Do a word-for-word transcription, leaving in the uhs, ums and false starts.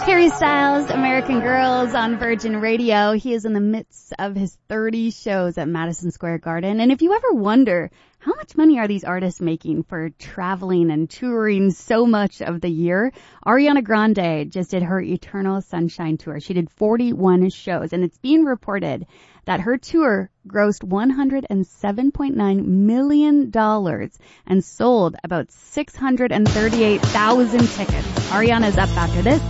Harry Styles, American Girls on Virgin Radio. He is in the midst of his thirty shows at Madison Square Garden. And if you ever wonder, how much money are these artists making for traveling and touring so much of the year? Ariana Grande just did her Eternal Sunshine Tour. She did forty-one shows, and it's being reported that her tour grossed one hundred seven point nine million dollars and sold about six hundred thirty-eight thousand tickets. Ariana's up after this